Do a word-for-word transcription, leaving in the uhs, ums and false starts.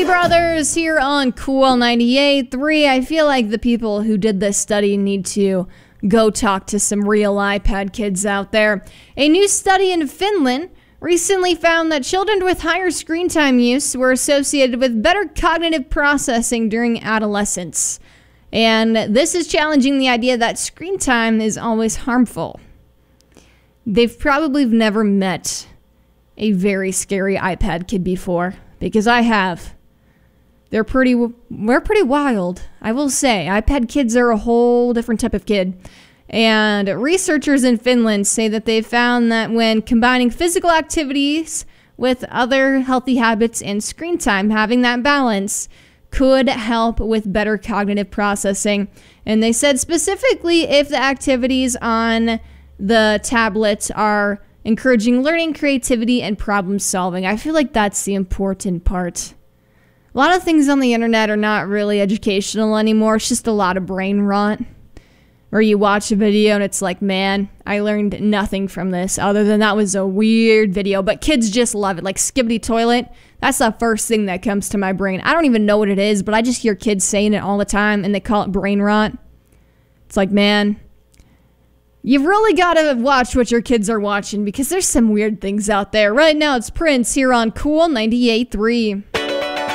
Joey Brothers here on Cool ninety-eight point three. I feel like the people who did this study need to go talk to some real iPad kids out there. A new study in Finland recently found that children with higher screen time use were associated with better cognitive processing during adolescence. And this is challenging the idea that screen time is always harmful. They've probably never met a very scary iPad kid before, because I have. They're pretty, we're pretty wild, I will say. iPad kids are a whole different type of kid. And researchers in Finland say that they found that when combining physical activities with other healthy habits and screen time, having that balance could help with better cognitive processing. And they said specifically if the activities on the tablets are encouraging learning, creativity, and problem solving. I feel like that's the important part. A lot of things on the internet are not really educational anymore. It's just a lot of brain rot. Where you watch a video and it's like, man, I learned nothing from this other than that was a weird video. But kids just love it. Like Skibbity Toilet, that's the first thing that comes to my brain. I don't even know what it is, but I just hear kids saying it all the time and they call it brain rot. It's like, man, you've really got to watch what your kids are watching because there's some weird things out there. Right now, it's Prince here on Cool ninety-eight point three.